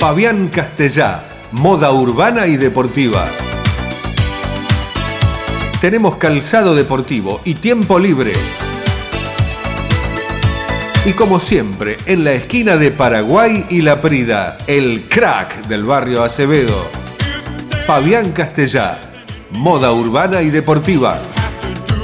Fabián Castellá, moda urbana y deportiva. Tenemos calzado deportivo y tiempo libre. Y como siempre, en la esquina de Paraguay y La Prida, el crack del barrio Acevedo. Fabián Castellá, moda urbana y deportiva.